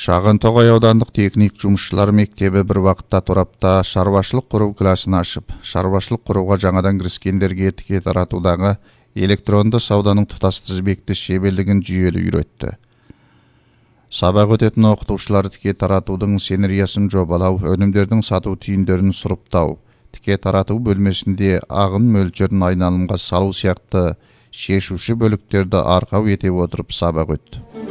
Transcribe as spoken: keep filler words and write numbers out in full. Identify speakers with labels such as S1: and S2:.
S1: Шағынтоғай аудандық техник жұмысшылар мектебі бір вақытта торапта шаруашылық құру классын ашып, шаруашылық құруға жаңадан кіріскендерге тіке таратудағы электронды сауданың тұтас тізбекті шеберлігін жүйелі үйретті. Сабақ өтетін оқытушылар тіке таратудың сценариясын жобалау, өнімдердің сату түйіндерін сұрыптау, тіке тарату бөлмесінде ағын мөлшерін айналымға салу сияқты шешуші бөліктерді арқау ете отырып сабақ өтті.